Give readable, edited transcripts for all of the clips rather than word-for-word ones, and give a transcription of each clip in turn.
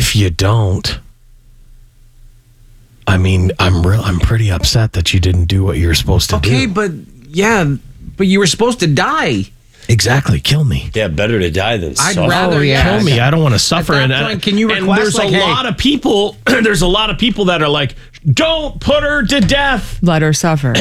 if you don't, I mean, I'm pretty upset that you didn't do what you're supposed to do. Okay, but you were supposed to die. Exactly. Kill me. Yeah, better to die than I'd suffer. rather Kill me. I don't want to suffer. At that point, can you request, there's a lot of people. There's a lot of people that are like, don't put her to death. Let her suffer.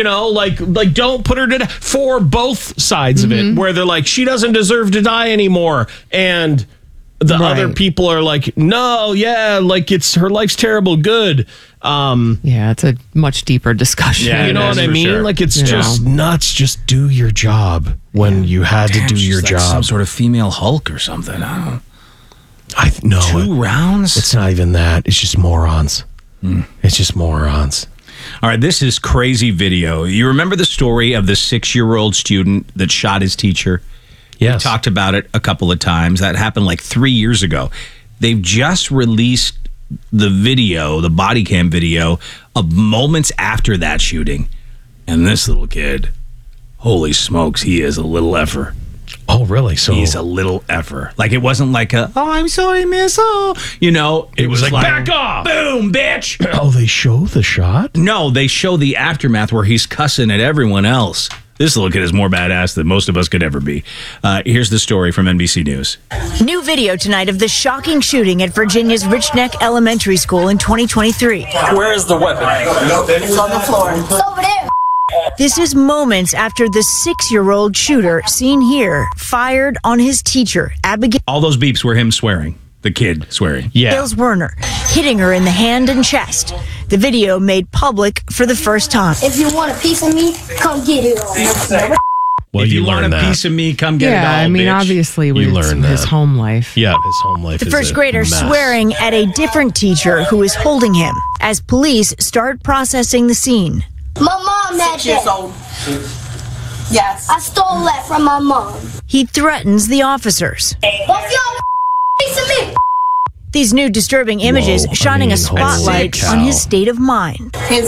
Like don't put her to death, for both sides of it, where they're like, she doesn't deserve to die anymore, and the other people are like, no, yeah, like her life's terrible. Good. Yeah, it's a much deeper discussion. Yeah, you know what I mean? Sure. Like, it's just nuts. Just do your job when you had to do your like job. Some sort of female Hulk or something. I don't know. No, 2 rounds? It's not even that. It's just morons. It's just morons. All right, this is crazy video. You remember the story of the 6-year-old student that shot his teacher? Yes. We talked about it a couple of times. That happened like 3 years ago. They've just released the video, the body cam video, of moments after that shooting. And this little kid, holy smokes, he is a little effer. Oh, really? So He's a little effer. Like, it wasn't like oh, I'm sorry, miss. Oh, it was like, back off. Boom, bitch. Oh, they show the shot? No, they show the aftermath where he's cussing at everyone else. This little kid is more badass than most of us could ever be. Here's the story from NBC News. New video tonight of the shocking shooting at Virginia's Rich Neck Elementary School in 2023. Where is the weapon? It's on the floor. It's over there. This is moments after the 6-year-old shooter, seen here, fired on his teacher, Abigail. All those beeps were him swearing. The kid swearing. Yeah. Werner, hitting her in the hand and chest. The video made public for the first time. If you want a piece of me, come get it. Well, if you want learn a that. piece of me, come get it all, Yeah, I mean, bitch. obviously, You with learn his that. home life. Yeah, his home life The is first a grader mess. swearing at a different teacher who is holding him as police start processing the scene. My mom had that. Yes. I stole that from my mom. He threatens the officers. What's your piece of me? These new disturbing images shining a spotlight holy on his cow. state of mind. His,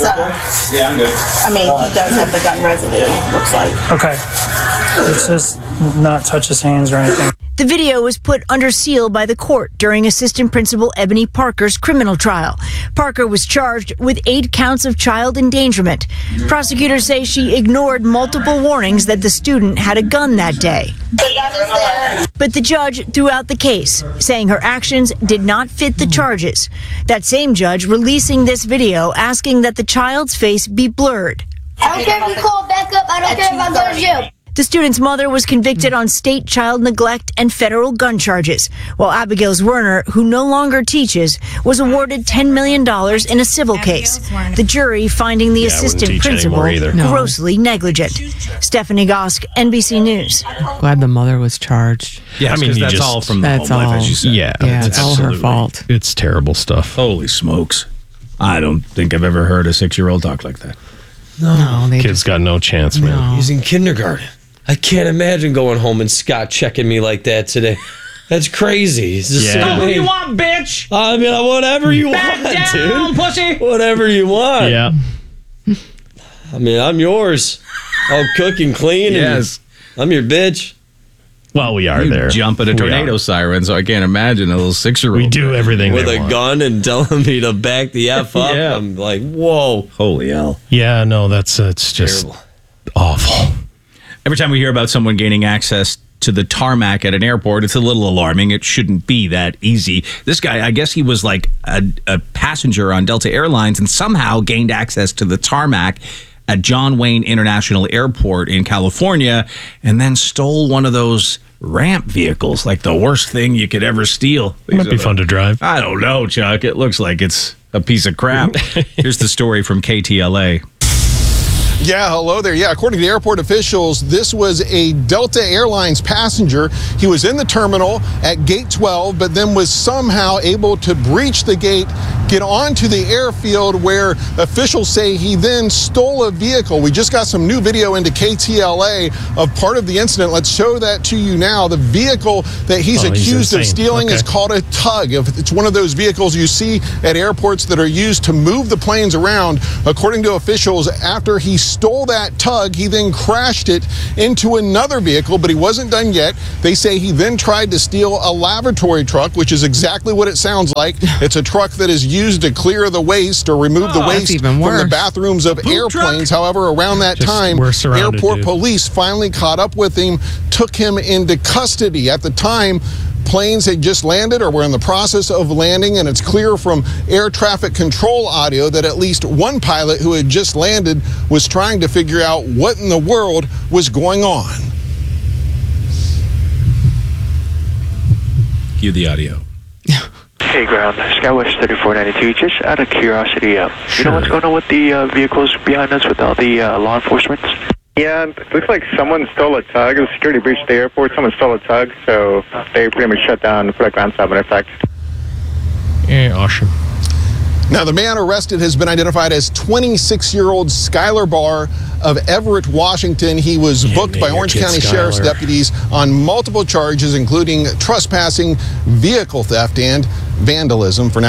I mean, he does have the gun residue, looks like. Okay. It's just not touch his hands or anything. The video was put under seal by the court during Assistant Principal Ebony Parker's criminal trial. Parker was charged with 8 counts of child endangerment. Prosecutors say she ignored multiple warnings that the student had a gun that day. But the judge threw out the case, saying her actions did not fit the charges. That same judge releasing this video, asking that the child's face be blurred. I don't care if you call back up. I don't care if I go to jail. The student's mother was convicted on state child neglect and federal gun charges, while Abigail Werner, who no longer teaches, was awarded $10 million in a civil case. The jury finding the assistant teach principal anymore either. No. grossly negligent. Stephanie Gosk, NBC News. Glad the mother was charged. Yeah, I mean, because you that's just- all from the That's home life, all. as you said. Yeah. Yeah, it's all her absolutely. fault. It's terrible stuff. Holy smokes. I don't think I've ever heard a 6-year-old talk like that. No, they Kid's got no chance, man. No. He's in kindergarten. I can't imagine going home and Scott checking me like that today. That's crazy. It's the Yeah. same Who thing. you want, bitch? I mean, whatever you Back want, down, dude. pussy. Whatever you want. Yeah. I mean, I'm yours. I'll cook and clean. Yes. And I'm your bitch. Well, we are You there. jump at a We tornado are. siren, so I can't imagine a little 6-year-old. We do everything With they a want. gun and telling me to back the F up. Yeah. I'm like, whoa. Holy hell. Yeah, no, it's just Terrible. awful. Every time we hear about someone gaining access to the tarmac at an airport, it's a little alarming. It shouldn't be that easy. This guy, I guess he was like a passenger on Delta Airlines and somehow gained access to the tarmac at John Wayne International Airport in California and then stole one of those ramp vehicles, like the worst thing you could ever steal. Might be fun to drive. I don't know, Chuck. It looks like it's a piece of crap. Here's the story from KTLA. Yeah, hello there. Yeah, according to airport officials, this was a Delta Airlines passenger. He was in the terminal at gate 12, but then was somehow able to breach the gate, get onto the airfield, where officials say he then stole a vehicle. We just got some new video into KTLA of part of the incident. Let's show that to you now. The vehicle that he's accused of stealing is called a tug. It's one of those vehicles you see at airports that are used to move the planes around. According to officials, after he stole that tug, he then crashed it into another vehicle, but he wasn't done yet. They say he then tried to steal a lavatory truck, which is exactly what it sounds like. It's a truck that is used to clear the waste or remove the waste from the bathrooms of airplanes. However, around that time, airport police finally caught up with him, took him into custody. At the time, planes had just landed or were in the process of landing, and it's clear from air traffic control audio that at least one pilot who had just landed was trying to figure out what in the world was going on. Cue the audio. Hey, ground, Skywest 3492. Just out of curiosity, you know what's going on with the vehicles behind us with all the law enforcement? Yeah, it looks like someone stole a tug. It was security breach at the airport. Someone stole a tug, so they pretty much shut down and put a ground stop in effect. Yeah, awesome. Now, the man arrested has been identified as 26-year-old Skylar Barr of Everett, Washington. He was booked by Orange County Sheriff's deputies on multiple charges, including trespassing, vehicle theft, and vandalism. For now,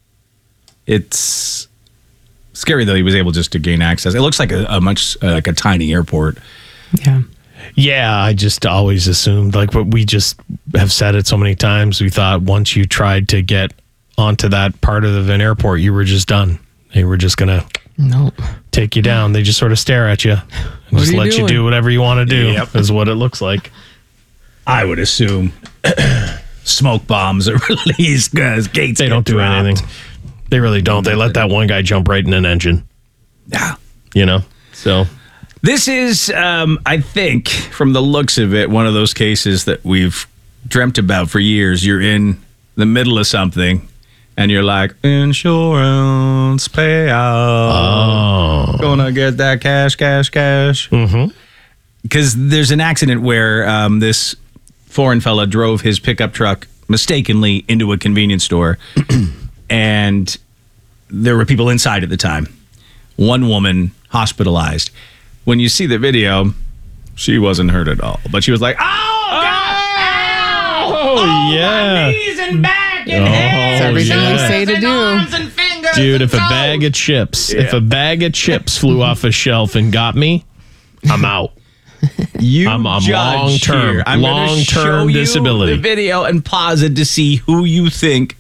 it's scary, though. He was able just to gain access. It looks like a much like a tiny airport. Yeah, I just always assumed, like what we just have said it so many times, we thought once you tried to get onto that part of an airport, you were just done. They were just going to take you down. They just sort of stare at you and just let you do whatever you want to do, is what it looks like. I would assume smoke bombs are released because gates They don't do anything. They really don't. They let that one guy jump right in an engine. Yeah. You know? So this is, I think, from the looks of it, one of those cases that we've dreamt about for years. You're in the middle of something, and you're like, insurance payout. Gonna get that cash. Mm-hmm. Because there's an accident where this foreign fella drove his pickup truck mistakenly into a convenience store, and there were people inside at the time. One woman hospitalized. When you see the video, she wasn't hurt at all, but she was like, yeah. My knees and back and head. It's everything we say to do. Dude, if a bag of chips, flew off a shelf and got me, I'm out. I'm long-term. I'm going to show disability. you the video and pause it to see who you think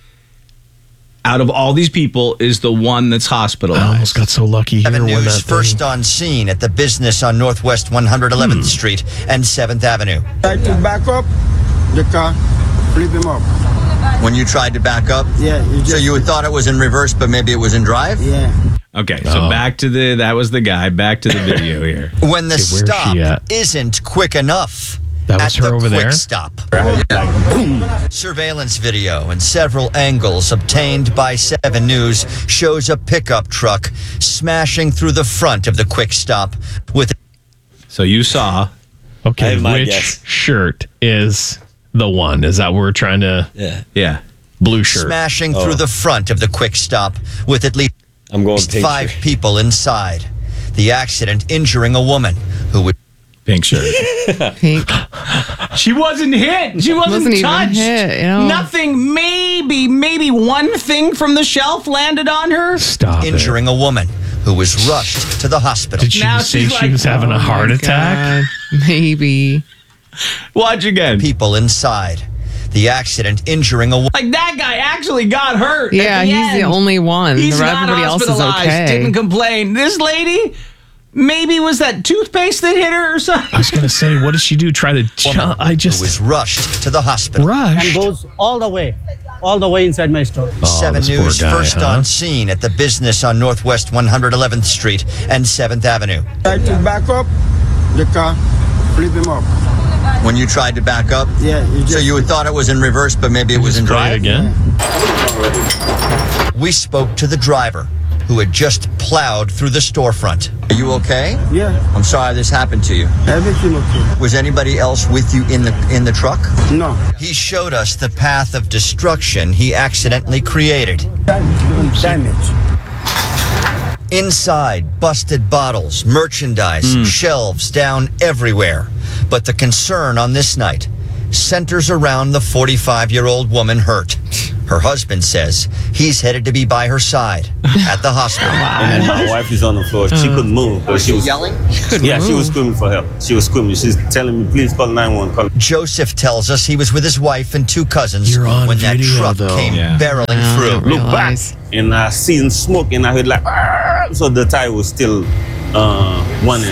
out of all these people is the one that's hospitalized. I almost got so lucky here. News first on scene at the business on Northwest 111th Street and 7th Avenue. Tried to back up the car, flip him up. When you tried to back up? Yeah. So you thought it was in reverse, but maybe it was in drive? Yeah. Okay, so back to that was the guy. Back to the video here. When the stop isn't quick enough. That was her over there? Stop. Surveillance video and several angles obtained by 7 News shows a pickup truck smashing through the front of the quick stop with. So you saw. Okay, which shirt is the one? Is that what we're trying to? Yeah. Blue shirt. Smashing through the front of the quick stop with at least 5 people inside. The accident injuring a woman who would. Pink shirt. Pink. She wasn't hit. She wasn't touched. Even hit, you know? Nothing. Maybe one thing from the shelf landed on her. Stop injuring a woman who was rushed to the hospital. Did she say she was having a heart attack? Maybe. Watch again. People inside. The accident injuring a woman. Like that guy actually got hurt. Yeah, he's the only one. Everybody else is okay. Didn't complain. This lady. Maybe was that toothpaste that hit her or something? I was going to say, what did she do? Try to... Who was rushed to the hospital. And goes all the way inside my store. 7 News first on scene at the business on Northwest 111th Street and 7th Avenue. Tried to back up the car, flip him up. When you tried to back up? Yeah. So you thought it was in reverse, but maybe it was in drive? Again? We spoke to the driver, who had just plowed through the storefront. Are you okay? Yeah. I'm sorry this happened to you. Everything okay. Was anybody else with you in the truck? No. He showed us the path of destruction he accidentally created. The even damaged. Inside, busted bottles, merchandise, shelves down everywhere. But the concern on this night centers around the 45-year-old woman hurt. Her husband says he's headed to be by her side at the hospital. And my wife is on the floor. She couldn't move. But she was yelling? She was screaming for help. She was screaming. She's telling me, please call 911. Joseph tells us he was with his wife and two cousins You're on when that video, truck though. came barreling through. Look back, and I seen smoke, and I heard like, "Arr!" So the tire was still running.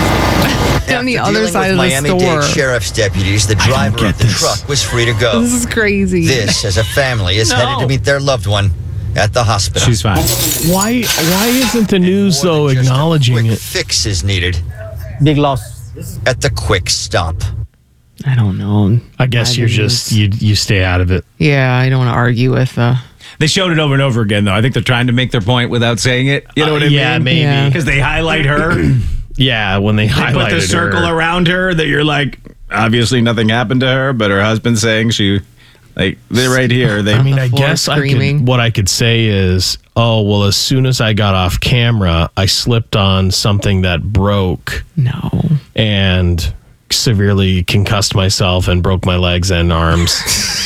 On the After other dealing side with of the Miami-Dade store. sheriff's deputies, the driver of the truck was free to go. This is crazy. This, as a family, is headed to meet their loved one at the hospital. She's fine. Why isn't the news though acknowledging it? Fix is needed Big loss. at the quick stop. I don't know. I guess you're just you stay out of it. Yeah, I don't want to argue with. They showed it over and over again, though. I think they're trying to make their point without saying it. You know what I mean? Yeah, maybe. Yeah. Because they highlight her. Yeah, when they They highlighted put the circle her. around her that you're like, obviously nothing happened to her, but her husband's saying they're right here. I mean, I floor guess screaming. what I could say is, oh, well, as soon as I got off camera, I slipped on something that broke No. and severely concussed myself and broke my legs and arms.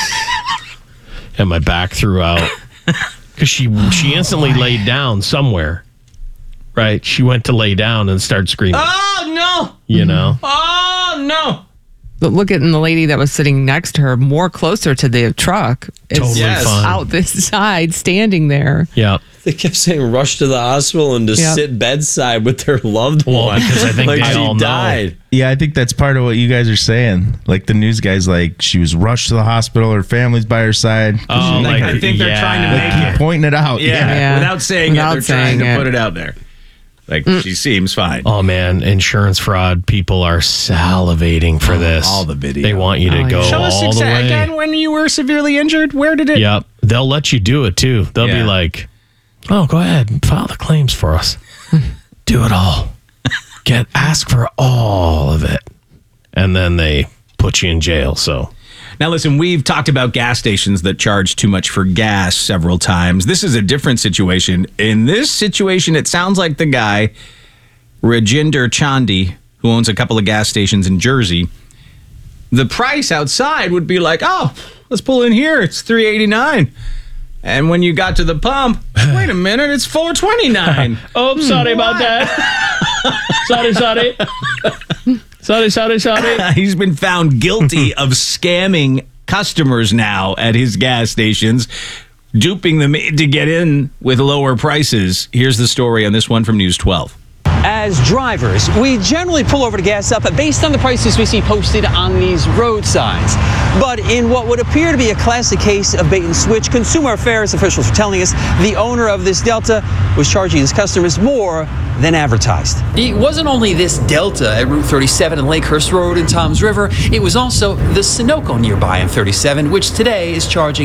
And my back threw out. Because she instantly laid down somewhere. Right? She went to lay down and started screaming. Oh, no. You know? Oh, no. But look at the lady that was sitting next to her, more closer to the truck. Is Totally fine. out this side, standing there. Yeah. They kept saying rush to the hospital and to Yeah. sit bedside with their loved one. because I think like they she all know. died. Yeah, I think that's part of what you guys are saying. Like the news guys, like she was rushed to the hospital, her family's by her side. Oh, like, I think they're trying to yeah. make it. Pointing it out. Yeah. Without saying Without it, they're trying saying to it. put it out there. Like, she seems fine. Oh man, insurance fraud people are salivating for this. all the video. They want you to go Show us all the way. again when you were severely injured. Where did it? Yep. They'll let you do it too. They'll be Yeah. like, "Oh, go ahead and file the claims for us. Do it all. Ask for all of it." And then they put you in jail. So Now, listen, we've talked about gas stations that charge too much for gas several times. This is a different situation. In this situation, it sounds like the guy, Rajinder Chandi, who owns a couple of gas stations in Jersey, the price outside would be like, oh, let's pull in here. It's $3.89. And when you got to the pump, wait a minute, it's $4.29. Oops, sorry about that. Sorry. He's been found guilty of scamming customers now at his gas stations, duping them to get in with lower prices. Here's the story on this one from News 12. As drivers, we generally pull over to gas up based on the prices we see posted on these road signs. But in what would appear to be a classic case of bait and switch, consumer affairs officials are telling us the owner of this Delta was charging his customers more than advertised. It wasn't only this Delta at Route 37 and Lakehurst Road in Toms River, it was also the Sunoco nearby on 37, which today is charging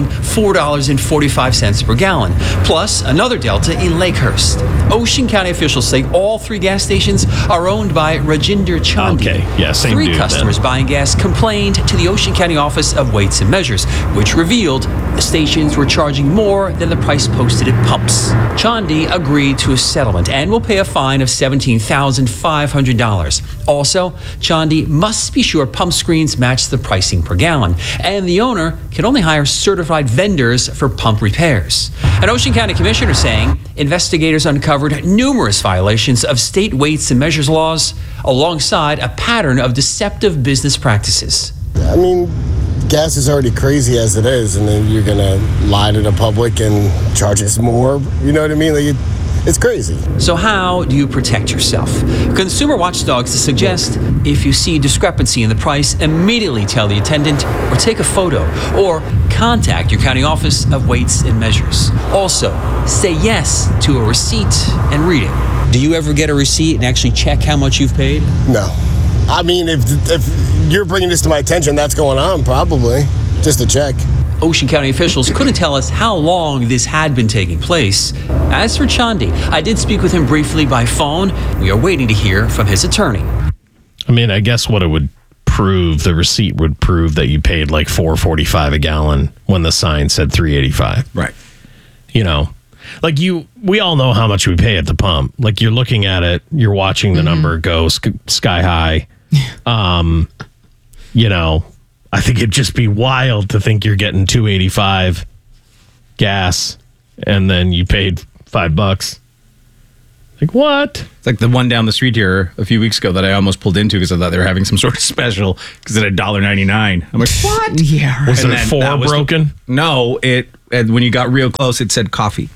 $4.45 per gallon, plus another Delta in Lakehurst. Ocean County officials say all three gas stations are owned by Rajinder Chandi. Okay, yeah, same Three dude, customers then. buying gas complained to the Ocean County Office of Weights and Measures, which revealed the stations were charging more than the price posted at pumps. Chandi agreed to a settlement and will pay a fine of $17,500. Also, Chandi must be sure pump screens match the pricing per gallon, and the owner can only hire certified vendors for pump repairs. An Ocean County commissioner saying investigators uncovered numerous violations of state weights and measures laws, alongside a pattern of deceptive business practices. I mean, gas is already crazy as it is, and then you're gonna lie to the public and charge us more. You know what I mean? Like, it's crazy. So how do you protect yourself? Consumer watchdogs suggest if you see discrepancy in the price, immediately tell the attendant or take a photo, or contact your county office of weights and measures. Also, say yes to a receipt and read it. Do you ever get a receipt and actually check how much you've paid? No. I mean, if you're bringing this to my attention, that's going on, probably. Just to check. Ocean County officials couldn't tell us how long this had been taking place. As for Chandi, I did speak with him briefly by phone. We are waiting to hear from his attorney. I mean, I guess what it would prove, the receipt would prove that you paid like $4.45 a gallon when the sign said $3.85. Right. You know, Like we all know how much we pay at the pump. Like you're looking at it, you're watching the number go sky high. You know, I think it'd just be wild to think you're getting $2.85 gas and then you paid $5. Like what? It's like the one down the street here a few weeks ago that I almost pulled into because I thought they were having some sort of special because it had $1.99. I'm like, what? Yeah. Was it 4 broken? No, when you got real close, it said coffee.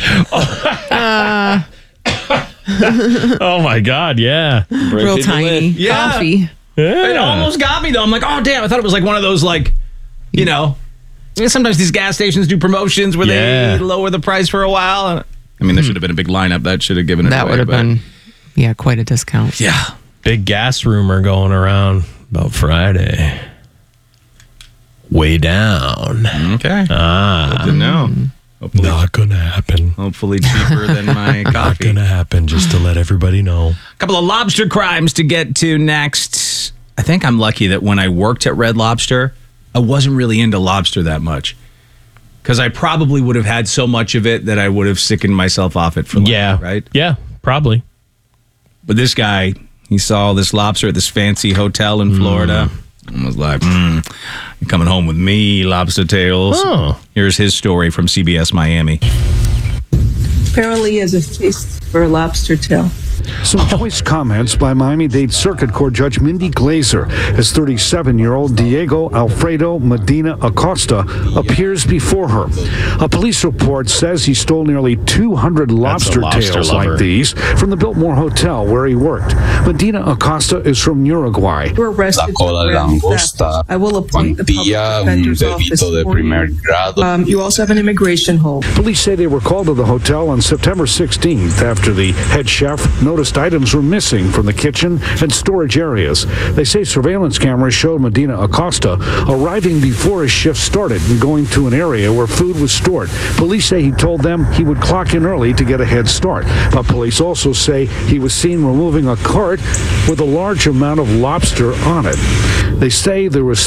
Oh my God, yeah. Real tiny coffee. Yeah. It almost got me though. I'm like, oh damn! I thought it was like one of those like, you know, sometimes these gas stations do promotions where they lower the price for a while. I mean, there should have been a big lineup. That should have given it away. That would have been, quite a discount. Yeah. Big gas rumor going around about Friday. Way down. Okay. Good to know. Hopefully, not gonna happen. Hopefully cheaper than my coffee. Not gonna happen, just to let everybody know. A couple of lobster crimes to get to next. I think I'm lucky that when I worked at Red Lobster, I wasn't really into lobster that much. Because I probably would have had so much of it that I would have sickened myself off it for life, right? Yeah, probably. But this guy, he saw this lobster at this fancy hotel in Florida and was like, you're coming home with me, lobster tails. Oh. Here's his story from CBS Miami. Apparently he has a taste for a lobster tail. Some choice comments by Miami-Dade Circuit Court Judge Mindy Glazer as 37-year-old Diego Alfredo Medina Acosta appears before her. A police report says he stole nearly 200 lobster tails like these from the Biltmore Hotel where he worked. Medina Acosta is from Uruguay. We're arrested for grand theft. I will appoint the public defender's office for you. You also have an immigration hold. Police say they were called to the hotel on September 16th after the head chef noticed items were missing from the kitchen and storage areas. They say surveillance cameras showed Medina Acosta arriving before his shift started and going to an area where food was stored. Police say he told them he would clock in early to get a head start. But police also say he was seen removing a cart with a large amount of lobster on it. They say there was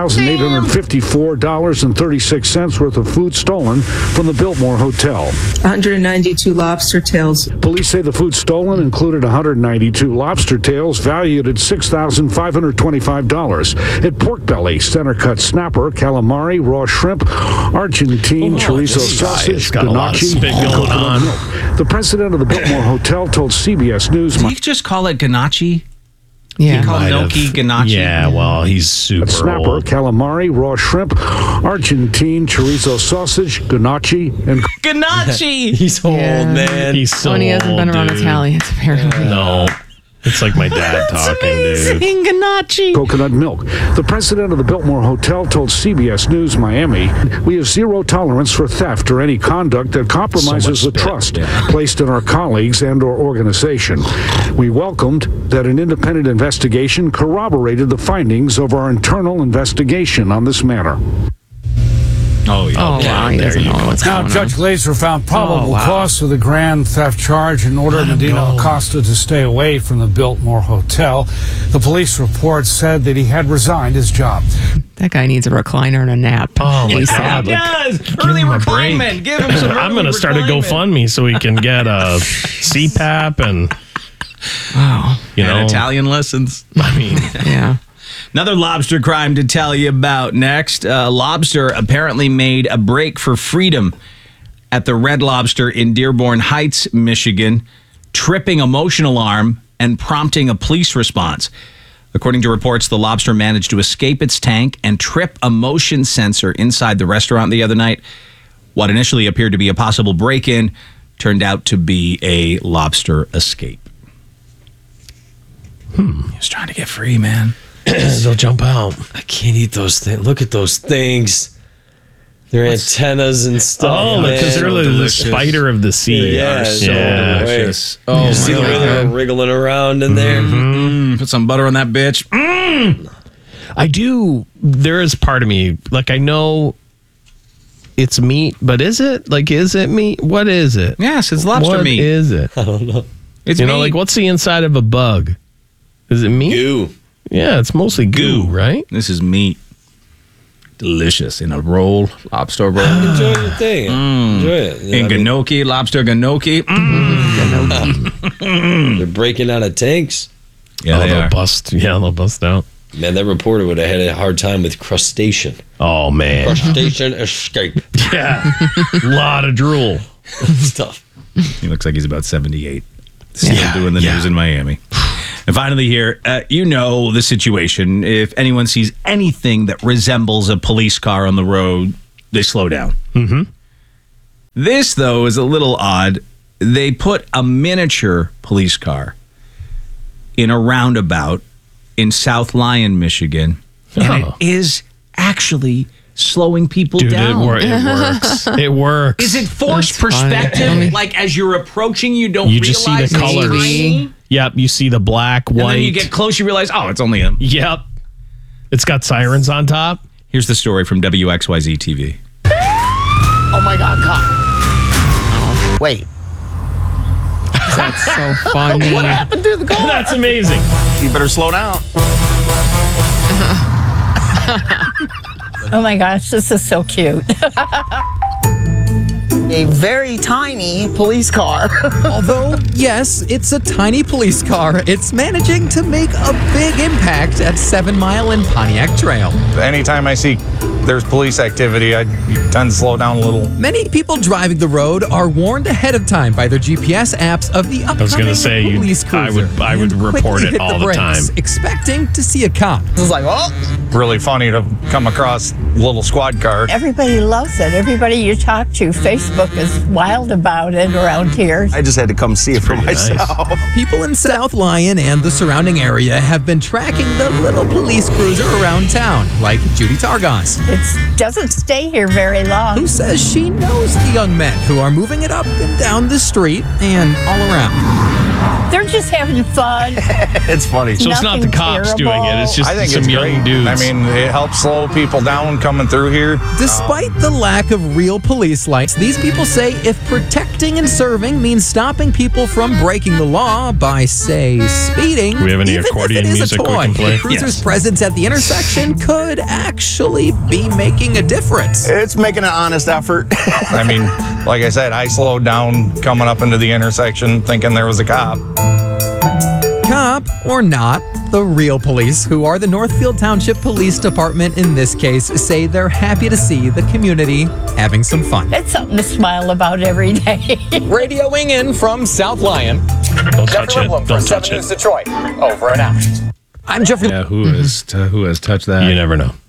$7,854.36 worth of food stolen from the Biltmore Hotel. 192 lobster tails. Police say the food stolen included 192 lobster tails valued at $6,525. At pork belly, center cut snapper, calamari, raw shrimp, Argentine chorizo sausage, ganache, and coconut milk. The president of the Biltmore Hotel told CBS News. Did he just call it ganache? Yeah. He called gnocchi ganache. Yeah, well, he's super snapper, old. Calamari, raw shrimp, Argentine chorizo sausage, ganache, and ganache. He's old, man. He's so When he hasn't been around dude. Italians, apparently. No. It's like my dad talking, dude. Ganache. Coconut milk. The president of the Biltmore Hotel told CBS News Miami, "We have zero tolerance for theft or any conduct that compromises the trust placed in our colleagues and our organization. We welcomed that an independent investigation corroborated the findings of our internal investigation on this matter." Oh, yeah. Oh, wow. He doesn't know what's Now, going Judge on. Glazer found probable cause for the grand theft charge and ordered Medina Acosta to stay away from the Biltmore Hotel. The police report said that he had resigned his job. That guy needs a recliner and a nap. Oh, my ASAP. God. Yes, Give early him a break. retirement. Give him some I'm going to start a GoFundMe so he can get a CPAP and, Italian lessons. I mean, yeah. Another lobster crime to tell you about next. Lobster apparently made a break for freedom at the Red Lobster in Dearborn Heights, Michigan, tripping a motion alarm and prompting a police response. According to reports, the lobster managed to escape its tank and trip a motion sensor inside the restaurant the other night. What initially appeared to be a possible break-in turned out to be a lobster escape. He was trying to get free, man. they'll jump out. I can't eat those things. Look at those things. Their antennas and stuff. Oh, because they're the spider of the sea. Yeah, so delicious. Oh, you see the way they're wriggling around in there. Put some butter on that bitch. I do. There is part of me, like, I know it's meat, but is it? Like, is it meat? What is it? Yes, it's lobster meat. What is it? I don't know. It's meat. like, what's the inside of a bug? Is it meat? Goo. Yeah, it's mostly goo, right? This is meat. delicious in a roll, lobster roll. Enjoy your thing. Enjoy it. In gnocchi, lobster gnocchi. They're breaking out of tanks. Yeah, they they'll are. bust. Yeah, they'll bust out. Man, that reporter would have had a hard time with crustacean. Oh man, Crustacean escape. Yeah, a lot of drool. Stuff. He looks like he's about 78. Still doing the news in Miami. And finally here, you know the situation. If anyone sees anything that resembles a police car on the road, they slow down. Mm-hmm. This, though, is a little odd. They put a miniature police car in a roundabout in South Lyon, Michigan. And it is actually slowing people down. It works. It works. Is it forced perspective? Like as you're approaching, you don't You realize just see the colors. tiny? Yep, you see the black, white. And then you get close, you realize, oh, it's only him. Yep. It's got sirens on top. Here's the story from WXYZ TV. Oh my God, cop. Oh, wait. That's so funny. What happened to the car? That's amazing. You better slow down. Oh my gosh, this is so cute. A very tiny police car. Although, yes, it's a tiny police car, it's managing to make a big impact at 7 Mile and Pontiac Trail. Anytime I see there's police activity, I tend to slow down a little. Many people driving the road are warned ahead of time by their GPS apps of the upcoming I was going to say, police cruiser. I would and report quickly it hit all the the time. brakes, expecting to see a cop. It was like, oh. Really funny to come across a little squad car. Everybody loves it. Everybody you talk to, Facebook is wild about it around here. I just had to come see it for myself. People in South Lyon and the surrounding area have been tracking the little police cruiser around town, like Judy Targons. It doesn't stay here very long. Who says she knows the young men who are moving it up and down the street and all around. They're just having fun. It's funny. So it's not the cops doing it. It's just I think some it's young great. dudes. I mean, it helps slow people down coming through here. Despite the lack of real police lights, these people say if protecting and serving means stopping people from breaking the law by, say, speeding, Do we have any even accordion if it is music a we toy, can play? the cruiser's Yes. presence at the intersection could actually be making a difference. It's making an honest effort. I mean, like I said, I slowed down coming up into the intersection thinking there was a cop. Cop or not, the real police, who are the Northfield Township Police Department in this case, say they're happy to see the community having some fun. It's something to smile about every day. Radioing in from South Lyon. Don't touch it. Don't touch it. Detroit. Over and out. I'm Jeffrey. Yeah, who has touched that? You never know.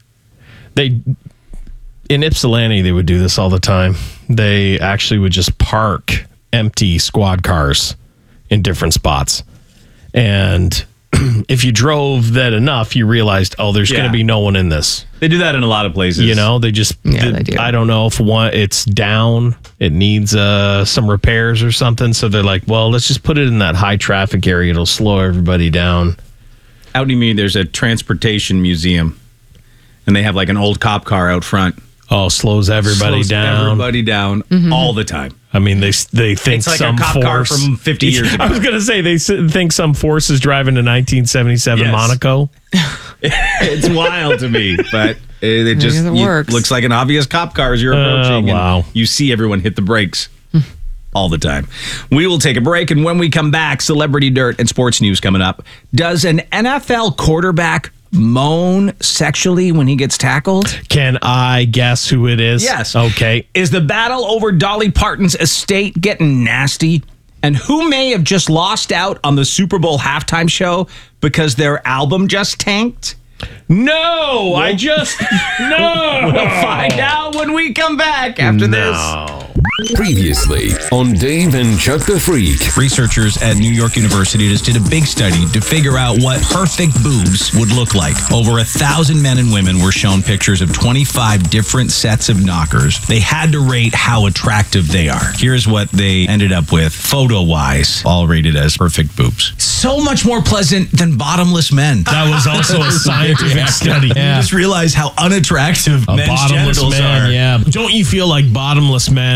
In Ypsilanti, they would do this all the time. They actually would just park empty squad cars in different spots. And if you drove that enough, you realized, oh, there's going to be no one in this. They do that in a lot of places. You know, they just, they do. I don't know if it's down, it needs some repairs or something. So they're like, well, let's just put it in that high traffic area. It'll slow everybody down. Out near me, there's a transportation museum, and they have like an old cop car out front. Oh, slows everybody down. Everybody down all the time. I mean, they think It's like some a cop car force from 50 years ago. I was going to say they think some force is driving to 1977 Yes. Monaco. It's wild to me, but it just works. looks like an obvious cop car as you're approaching. Wow. And you see everyone hit the brakes all the time. We will take a break, and when we come back, celebrity dirt and sports news coming up. Does an NFL quarterback moan sexually when he gets tackled? Can I guess who it is? Yes. Okay. Is the battle over Dolly Parton's estate getting nasty? And who may have just lost out on the Super Bowl halftime show because their album just tanked? No, I just no. We'll find out when we come back after this. Previously on Dave and Chuck the Freak. Researchers at New York University just did a big study to figure out what perfect boobs would look like. Over 1,000 men and women were shown pictures of 25 different sets of knockers. They had to rate how attractive they are. Here's what they ended up with, photo-wise, all rated as perfect boobs. So much more pleasant than bottomless men. That was also a scientific study. You just realize how unattractive men's bottomless genitals man, are. yeah. Don't you feel like bottomless men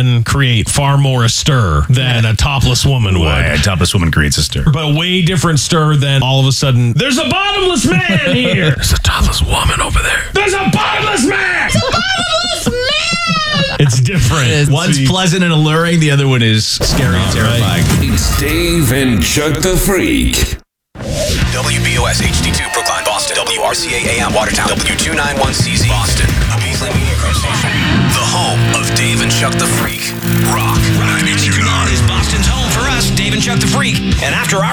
men create far more a stir than a topless woman would. A topless woman creates a stir. But a way different stir than all of a sudden, there's a bottomless man here. There's a topless woman over there. There's a bottomless man. It's a bottomless man. It's different. One's pleasant and alluring. The other one is scary and terrifying. It's Dave and Chuck the Freak. WBOS HD2 Brookline, Boston. WRCA AM Watertown. W291CZ Boston. A Beasley Media Group station. The home of Dave and Chuck the Freak. Rock 92.9 is Boston's home for us, Dave and Chuck the Freak. And after our